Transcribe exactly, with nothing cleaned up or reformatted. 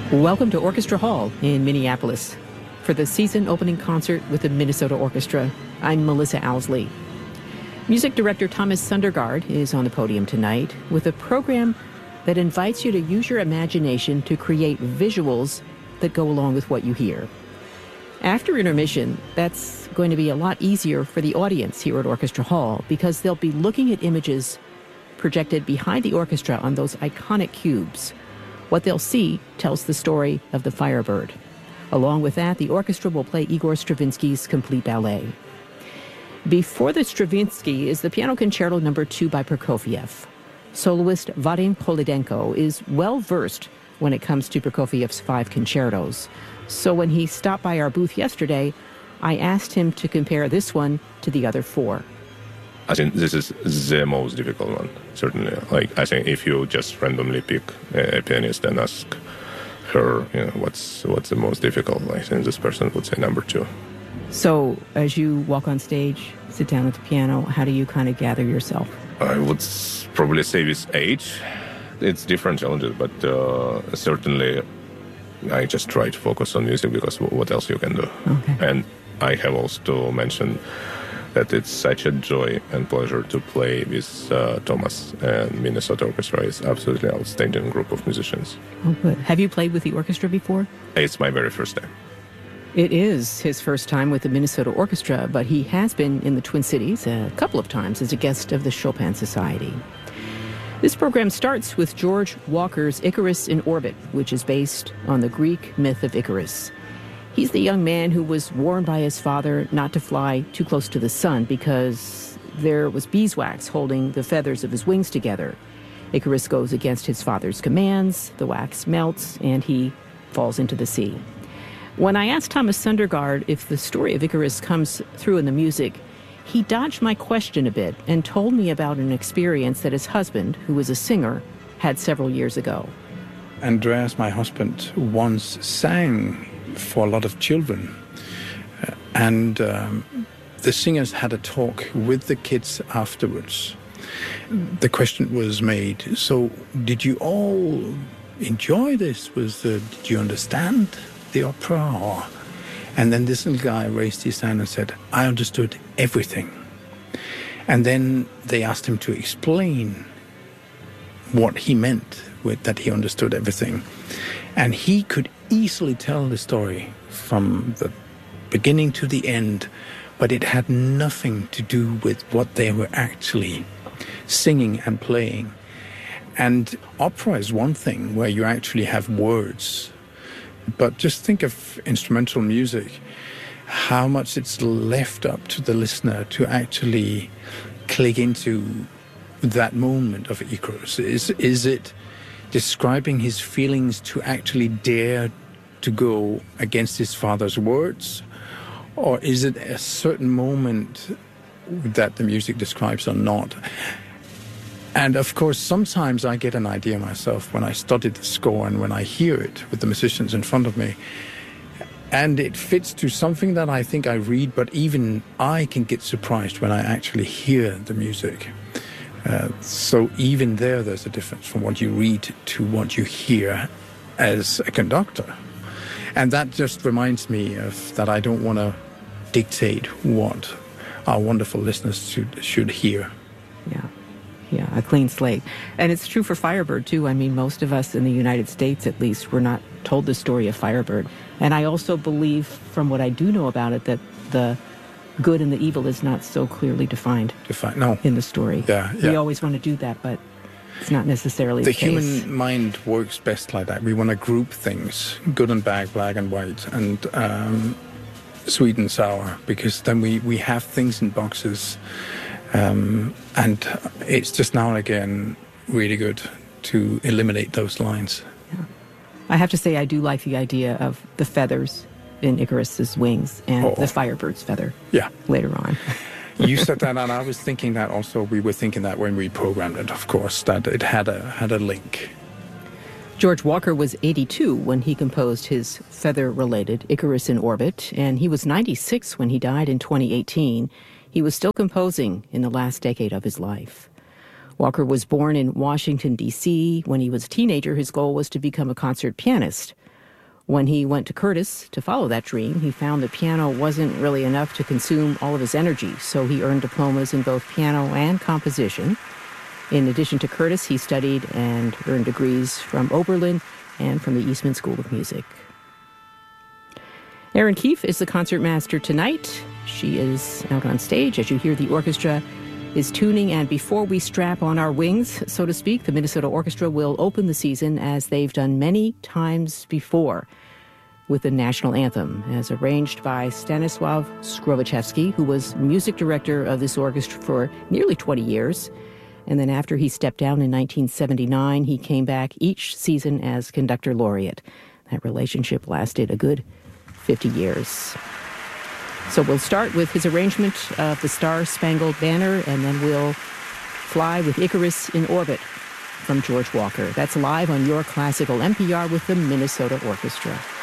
Welcome to Orchestra Hall in Minneapolis for the season opening concert with the Minnesota Orchestra. I'm Melissa Owsley. Music director Thomas Sundergaard is on the podium tonight with a program that invites you to use your imagination to create visuals that go along with what you hear. After intermission, that's going to be a lot easier for the audience here at Orchestra Hall because they'll be looking at images projected behind the orchestra on those iconic cubes. What they'll see tells the story of the Firebird. Along with that, the orchestra will play Igor Stravinsky's Complete Ballet. Before the Stravinsky is the Piano Concerto number two by Prokofiev. Soloist Vadim Kolodenko is well-versed when it comes to Prokofiev's five concertos. So when he stopped by our booth yesterday, I asked him to compare this one to the other four. I think this is the most difficult one, certainly. Like, I think if you just randomly pick a, a pianist and ask her, you know, what's what's the most difficult, I think this person would say number two. So as you walk on stage, sit down at the piano, how do you kind of gather yourself? I would s- probably say with age, it's different challenges, but uh, certainly I just try to focus on music because what else you can do? Okay. And I have also mentioned that it's such a joy and pleasure to play with uh, Thomas and Minnesota Orchestra. It's absolutely outstanding group of musicians. Oh, good. Have you played with the orchestra before? It's my very first time. It is his first time with the Minnesota Orchestra, but he has been in the Twin Cities a couple of times as a guest of the Chopin Society. This program starts with George Walker's Icarus in Orbit, which is based on the Greek myth of Icarus. He's the young man who was warned by his father not to fly too close to the sun because there was beeswax holding the feathers of his wings together. Icarus goes against his father's commands, the wax melts, and he falls into the sea. When I asked Thomas Sundergaard if the story of Icarus comes through in the music, he dodged my question a bit and told me about an experience that his husband, who was a singer, had several years ago. Andreas, my husband, once sang for a lot of children. Uh, and um, the singers had a talk with the kids afterwards. The question was made, so did you all enjoy this? Was uh, did you understand the opera? Or... And then this little guy raised his hand and said, I understood everything. And then they asked him to explain what he meant with that he understood everything. And he could easily tell the story from the beginning to the end, but it had nothing to do with what they were actually singing and playing. And opera is one thing where you actually have words, but just think of instrumental music, how much it's left up to the listener to actually click into that moment of Icarus. Is, is it describing his feelings to actually dare to go against his father's words? Or is it a certain moment that the music describes or not? And of course, sometimes I get an idea myself when I study the score and when I hear it with the musicians in front of me. And it fits to something that I think I read, but even I can get surprised when I actually hear the music. Uh, so even there, there's a difference from what you read to what you hear as a conductor. And that just reminds me of that I don't want to dictate what our wonderful listeners should, should hear. Yeah, yeah, a clean slate. And it's true for Firebird, too. I mean, most of us in the United States, at least, were not told the story of Firebird. And I also believe, from what I do know about it, that the good and the evil is not so clearly defined Defined, no. in the story. Yeah, yeah. We always want to do that, but it's not necessarily the, the case. The human mind works best like that. We want to group things, good and bad, black and white, and um, sweet and sour, because then we, we have things in boxes. Um, and it's just now and again really good to eliminate those lines. Yeah. I have to say I do like the idea of the feathers in Icarus's wings and oh. the Firebird's feather yeah. later on. You said that, and I was thinking that also. We were thinking that when we programmed it, of course, that it had a had a link. George Walker was eighty-two when he composed his feather-related Icarus in Orbit, and he was ninety-six when he died in twenty eighteen. He was still composing in the last decade of his life. Walker was born in Washington, D C When he was a teenager, his goal was to become a concert pianist. When he went to Curtis to follow that dream, he found that piano wasn't really enough to consume all of his energy, so he earned diplomas in both piano and composition. In addition to Curtis, he studied and earned degrees from Oberlin and from the Eastman School of Music. Erin Keefe is the concertmaster tonight. She is out on stage as you hear the orchestra is tuning, and before we strap on our wings, so to speak, the Minnesota Orchestra will open the season as they've done many times before with the national anthem, as arranged by Stanislav Skrovichevsky, who was music director of this orchestra for nearly twenty years. And then after he stepped down in nineteen seventy-nine, he came back each season as conductor laureate. That relationship lasted a good fifty years. So we'll start with his arrangement of the Star-Spangled Banner, and then we'll fly with Icarus in Orbit from George Walker. That's live on Your Classical N P R with the Minnesota Orchestra.